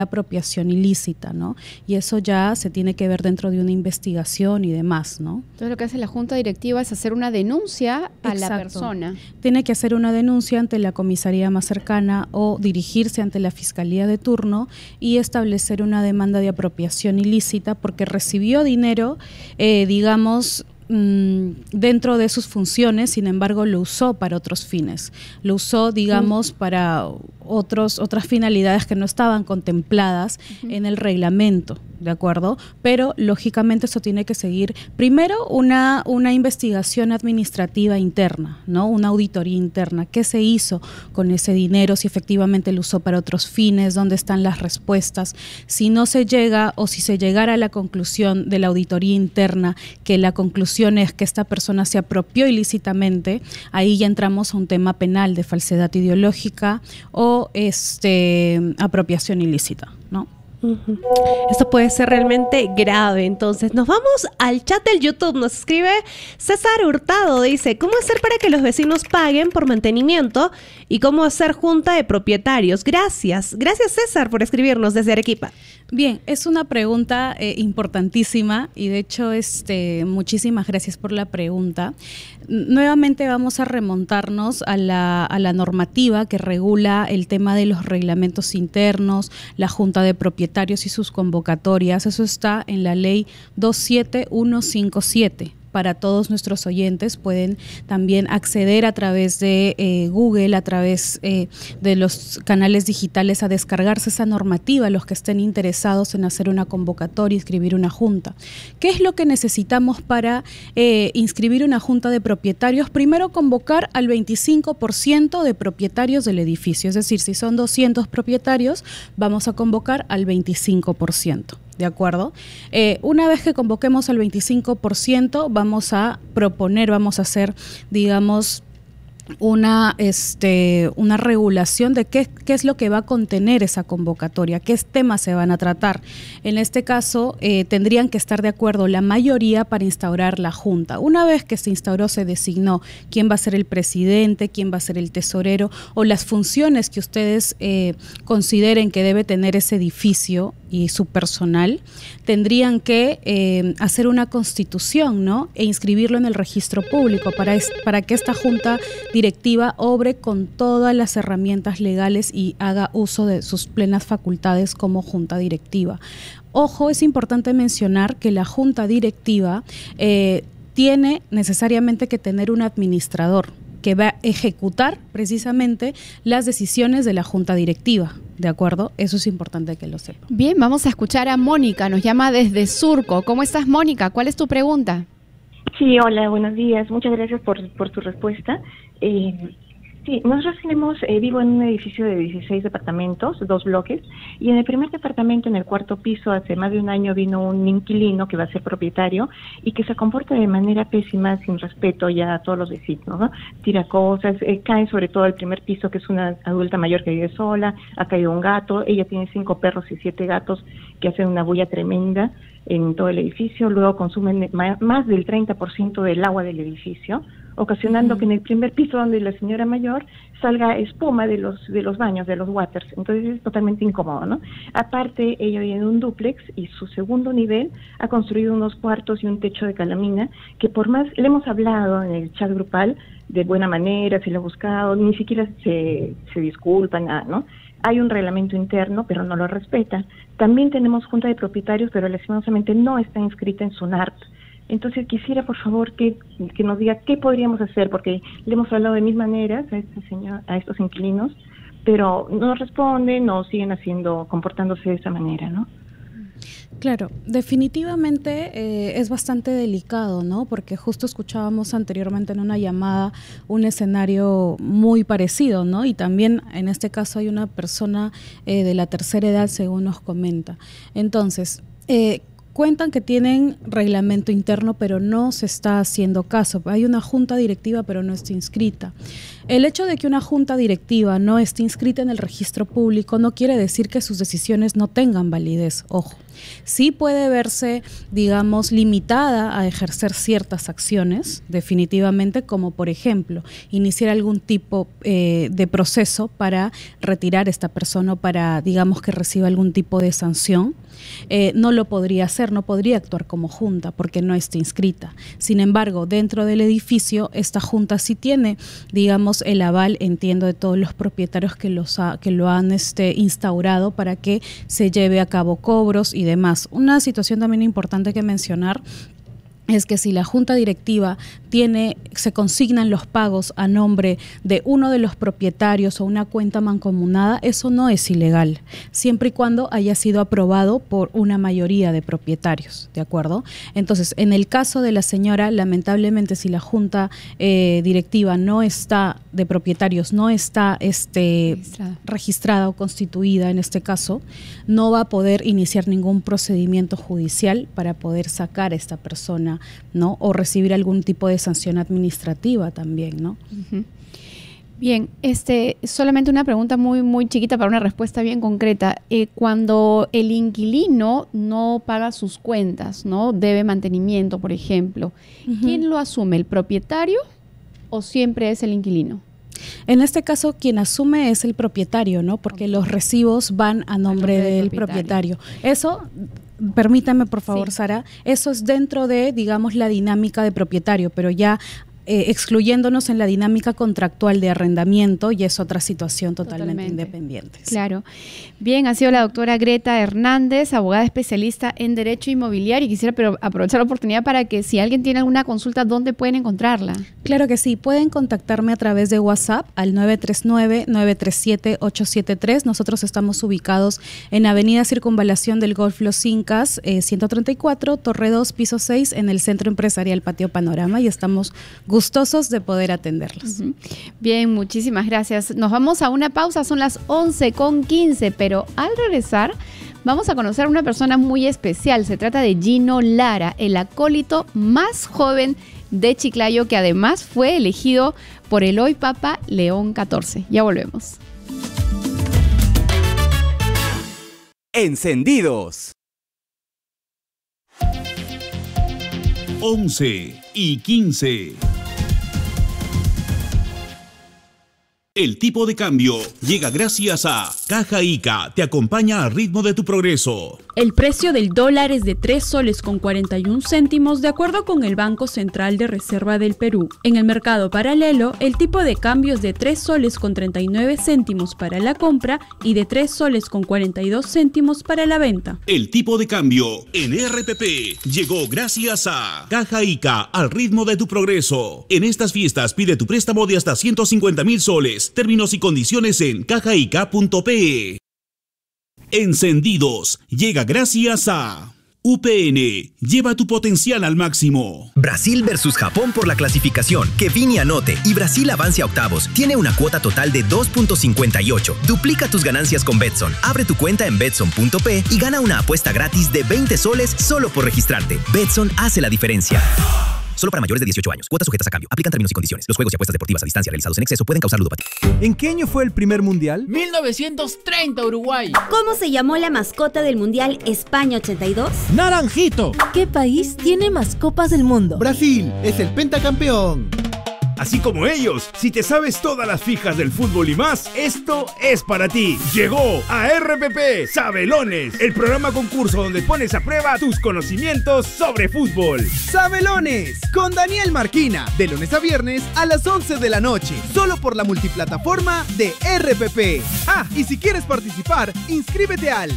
apropiación ilícita, ¿no? Y eso ya se tiene que ver dentro de una investigación y demás, ¿no? Entonces lo que hace la Junta Directiva es hacer una denuncia a la Exacto. persona. Tiene que hacer una denuncia ante la comisaría más cercana o dirigirse ante la fiscalía de turno y establecer una demanda de apropiación ilícita porque recibió dinero, digamos, dentro de sus funciones, sin embargo lo usó para otros fines, lo usó, digamos, para otras finalidades que no estaban contempladas en el reglamento, ¿de acuerdo? Pero lógicamente eso tiene que seguir primero una investigación administrativa interna, ¿no? Una auditoría interna. ¿Qué se hizo con ese dinero? Si efectivamente lo usó para otros fines, ¿dónde están las respuestas? Si no se llega o si se llegara a la conclusión de la auditoría interna que la conclusión es que esta persona se apropió ilícitamente, ahí ya entramos a un tema penal de falsedad ideológica o apropiación ilícita, ¿no? Esto puede ser realmente grave. Entonces nos vamos al chat del YouTube. Nos escribe César Hurtado, dice: ¿cómo hacer para que los vecinos paguen por mantenimiento y cómo hacer junta de propietarios? Gracias César por escribirnos desde Arequipa. Bien, es una pregunta importantísima y de hecho muchísimas gracias por la pregunta. Nuevamente vamos a remontarnos a la normativa que regula el tema de los reglamentos internos, la junta de propietarios y sus convocatorias. Eso está en la ley 27157. Para todos nuestros oyentes pueden también acceder a través de Google, a través de los canales digitales a descargarse esa normativa, los que estén interesados en hacer una convocatoria, inscribir una junta. ¿Qué es lo que necesitamos para inscribir una junta de propietarios? Primero, convocar al 25% de propietarios del edificio, es decir, si son 200 propietarios, vamos a convocar al 25%. ¿De acuerdo? Una vez que convoquemos al 25%, vamos a proponer, vamos a hacer, digamos, una regulación de qué es lo que va a contener esa convocatoria, qué temas se van a tratar. En este caso, tendrían que estar de acuerdo la mayoría para instaurar la junta. Una vez que se instauró, se designó quién va a ser el presidente, quién va a ser el tesorero o las funciones que ustedes consideren que debe tener ese edificio y su personal, tendrían que hacer una constitución, ¿no? E inscribirlo en el registro público para que esta junta directiva obre con todas las herramientas legales y haga uso de sus plenas facultades como junta directiva. Ojo, es importante mencionar que la junta directiva tiene necesariamente que tener un administrador que va a ejecutar precisamente las decisiones de la junta directiva, ¿de acuerdo? Eso es importante que lo sepan. Bien, vamos a escuchar a Mónica, nos llama desde Surco. ¿Cómo estás, Mónica? ¿Cuál es tu pregunta? Sí, hola, buenos días. Muchas gracias por tu respuesta. Sí, nosotros vivo en un edificio de 16 departamentos, 2 bloques, y en el primer departamento, en el cuarto piso, hace más de un año vino un inquilino que va a ser propietario y que se comporta de manera pésima, sin respeto ya a todos los vecinos, ¿no? Tira cosas, cae sobre todo el primer piso, que es una adulta mayor que vive sola, ha caído un gato, ella tiene 5 perros y 7 gatos que hacen una bulla tremenda en todo el edificio, luego consumen más del 30% del agua del edificio, ocasionando que en el primer piso donde la señora mayor salga espuma de los baños, de los waters. Entonces es totalmente incómodo, ¿no? Aparte, ella vive en un dúplex y su segundo nivel ha construido unos cuartos y un techo de calamina que, por más le hemos hablado en el chat grupal de buena manera, se lo ha buscado, ni siquiera se disculpa, nada, ¿no? Hay un reglamento interno, pero no lo respeta. También tenemos junta de propietarios, pero lastimosamente no está inscrita en SUNARP. Entonces quisiera, por favor, que nos diga qué podríamos hacer, porque le hemos hablado de mil maneras a estos inquilinos, pero no responden o siguen comportándose de esa manera, ¿no? Claro, definitivamente es bastante delicado, ¿no? Porque justo escuchábamos anteriormente en una llamada un escenario muy parecido, ¿no? Y también en este caso hay una persona de la tercera edad, según nos comenta. Entonces, cuentan que tienen reglamento interno, pero no se está haciendo caso. Hay una junta directiva, pero no está inscrita. El hecho de que una junta directiva no esté inscrita en el registro público no quiere decir que sus decisiones no tengan validez, ojo. Sí puede verse, digamos, limitada a ejercer ciertas acciones, definitivamente, como por ejemplo, iniciar algún tipo de proceso para retirar a esta persona o para, digamos, que reciba algún tipo de sanción. No lo podría hacer, no podría actuar como junta porque no está inscrita. Sin embargo, dentro del edificio, esta junta sí tiene, digamos, el aval, entiendo, de todos los propietarios que lo han instaurado para que se lleve a cabo cobros y demás. Una situación también importante que mencionar es que si la junta directiva se consignan los pagos a nombre de uno de los propietarios o una cuenta mancomunada, eso no es ilegal, siempre y cuando haya sido aprobado por una mayoría de propietarios, ¿de acuerdo? Entonces, en el caso de la señora, lamentablemente, si la junta directiva no está de propietarios, no está registrada o constituida en este caso, no va a poder iniciar ningún procedimiento judicial para poder sacar a esta persona, ¿no? O recibir algún tipo de sanción administrativa también, ¿no? Uh-huh. Bien, solamente una pregunta muy, muy chiquita para una respuesta bien concreta. Cuando el inquilino no paga sus cuentas, ¿no? Debe mantenimiento, por ejemplo, ¿quién lo asume? ¿El propietario o siempre es el inquilino? En este caso, quien asume es el propietario, ¿no? Porque los recibos van a nombre del propietario. Eso, permítame por favor, sí. Sara, eso es dentro de, digamos, la dinámica de propietario, pero ya excluyéndonos en la dinámica contractual de arrendamiento, y es otra situación totalmente independiente. Claro. Bien, ha sido la doctora Greta Hernández, abogada especialista en Derecho Inmobiliario, y quisiera aprovechar la oportunidad para que si alguien tiene alguna consulta, ¿dónde pueden encontrarla? Claro que sí, pueden contactarme a través de WhatsApp al 939-937-873. Nosotros estamos ubicados en Avenida Circunvalación del Golf Los Incas, 134, Torre 2, piso 6, en el Centro Empresarial Patio Panorama, y estamos gustosos de poder atenderlos. Uh-huh. Bien, muchísimas gracias. Nos vamos a una pausa, son las 11:15, pero al regresar vamos a conocer a una persona muy especial. Se trata de Gino Lara, el acólito más joven de Chiclayo, que además fue elegido por el hoy Papa León XIV. Ya volvemos. Encendidos. 11:15. El tipo de cambio llega gracias a Caja Ica, te acompaña al ritmo de tu progreso. El precio del dólar es de 3 soles con 41 céntimos de acuerdo con el Banco Central de Reserva del Perú. En el mercado paralelo, el tipo de cambio es de 3 soles con 39 céntimos para la compra y de 3 soles con 42 céntimos para la venta. El tipo de cambio en RPP llegó gracias a Caja Ica, al ritmo de tu progreso. En estas fiestas pide tu préstamo de hasta 150,000 soles. Términos y condiciones en cajaica.pe. Encendidos llega gracias a UPN. Lleva tu potencial al máximo. Brasil versus Japón por la clasificación. Que Vini anote y Brasil avance a octavos. Tiene una cuota total de 2.58. Duplica tus ganancias con Betson. Abre tu cuenta en betson.p y gana una apuesta gratis de 20 soles solo por registrarte. Betson hace la diferencia. Solo para mayores de 18 años. Cuotas sujetas a cambio. Aplican términos y condiciones. Los juegos y apuestas deportivas a distancia realizados en exceso pueden causar ludopatía. ¿En qué año fue el primer mundial? 1930, Uruguay. ¿Cómo se llamó la mascota del mundial España 82? Naranjito. ¿Qué país tiene más copas del mundo? Brasil es el pentacampeón. Así como ellos, si te sabes todas las fijas del fútbol y más, esto es para ti. Llegó a RPP Sabelones, el programa concurso donde pones a prueba tus conocimientos sobre fútbol. Sabelones, con Daniel Marquina, de lunes a viernes a las 11 de la noche, solo por la multiplataforma de RPP. Ah, y si quieres participar, inscríbete al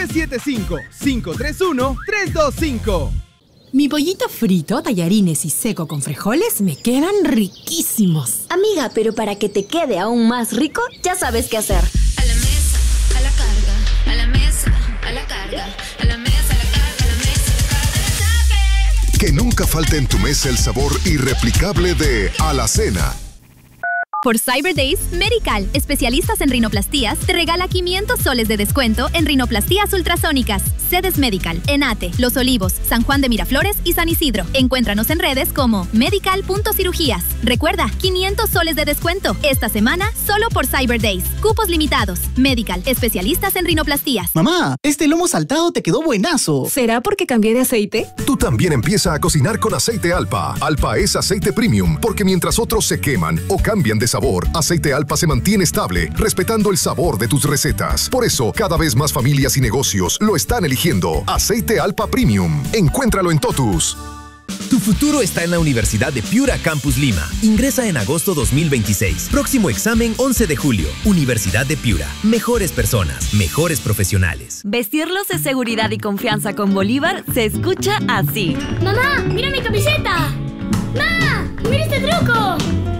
975-531-325. Mi pollito frito, tallarines y seco con frijoles me quedan riquísimos. Amiga, pero para que te quede aún más rico, ya sabes qué hacer. A la mesa, a la carga, a la mesa, a la carga, a la mesa, a la carga, a la mesa, a la carga. Que nunca falte en tu mesa el sabor irreplicable de Alacena. Por Cyber Days, Medical, especialistas en rinoplastías, te regala 500 soles de descuento en rinoplastías ultrasónicas. Sedes Medical, Enate, Los Olivos, San Juan de Miraflores y San Isidro. Encuéntranos en redes como medical.cirugías. Recuerda, 500 soles de descuento. Esta semana, solo por Cyber Days. Cupos limitados. Medical, especialistas en rinoplastías. Mamá, este lomo saltado te quedó buenazo. ¿Será porque cambié de aceite? Tú también empieza a cocinar con aceite Alpa. Alpa es aceite premium, porque mientras otros se queman o cambian de sabor, aceite Alpa se mantiene estable, respetando el sabor de tus recetas. Por eso, cada vez más familias y negocios lo están eligiendo. Aceite Alpa Premium. Encuéntralo en Totus. Tu futuro está en la Universidad de Piura Campus Lima. Ingresa en agosto 2026. Próximo examen 11 de julio. Universidad de Piura. Mejores personas, mejores profesionales. Vestirlos de seguridad y confianza con Bolívar se escucha así. ¡Mamá, mira mi camiseta! ¡Ma! ¡Mira este truco!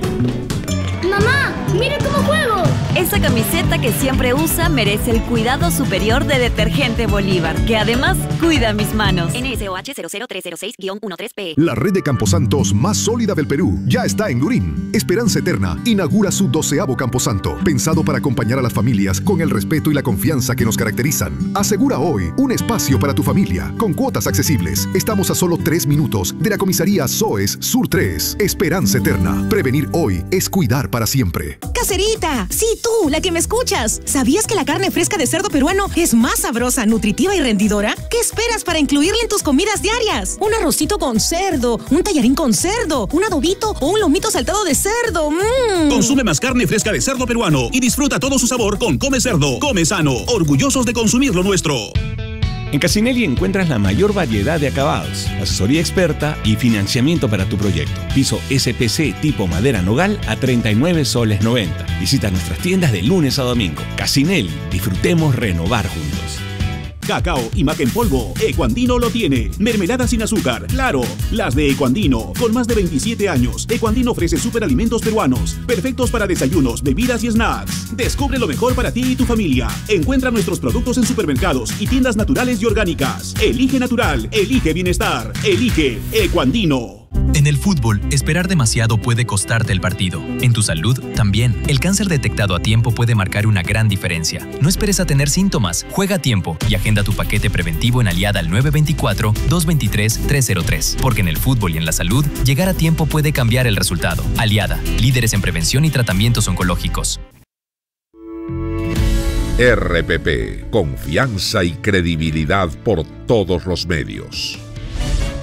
¡Mamá, mira cómo juego! Esa camiseta que siempre usa merece el cuidado superior de Detergente Bolívar, que además cuida mis manos. NSOH 00306-13P. La red de camposantos más sólida del Perú ya está en Lurín. Esperanza Eterna inaugura su 12º camposanto, pensado para acompañar a las familias con el respeto y la confianza que nos caracterizan. Asegura hoy un espacio para tu familia, con cuotas accesibles. Estamos a solo 3 minutos de la comisaría SOES Sur 3. Esperanza Eterna. Prevenir hoy es cuidar para siempre. ¡Caserita! Sí, tú, la que me escuchas. ¿Sabías que la carne fresca de cerdo peruano es más sabrosa, nutritiva y rendidora? ¿Qué esperas para incluirla en tus comidas diarias? Un arrocito con cerdo, un tallarín con cerdo, un adobito o un lomito saltado de cerdo. Consume más carne fresca de cerdo peruano y disfruta todo su sabor con Come Cerdo, Come Sano. Orgullosos de consumir lo nuestro. En Casinelli encuentras la mayor variedad de acabados, asesoría experta y financiamiento para tu proyecto. Piso SPC tipo madera nogal a 39 soles 90. Visita nuestras tiendas de lunes a domingo. Casinelli, disfrutemos renovar juntos. Cacao y maca en polvo, Ecuandino lo tiene. Mermelada sin azúcar, claro, las de Ecuandino. Con más de 27 años, Ecuandino ofrece superalimentos peruanos, perfectos para desayunos, bebidas y snacks. Descubre lo mejor para ti y tu familia. Encuentra nuestros productos en supermercados y tiendas naturales y orgánicas. Elige natural, elige bienestar, elige Ecuandino. En el fútbol, esperar demasiado puede costarte el partido. En tu salud, también. El cáncer detectado a tiempo puede marcar una gran diferencia. No esperes a tener síntomas. Juega a tiempo y agenda tu paquete preventivo en Aliada al 924-223-303. Porque en el fútbol y en la salud, llegar a tiempo puede cambiar el resultado. Aliada, líderes en prevención y tratamientos oncológicos. RPP, confianza y credibilidad por todos los medios.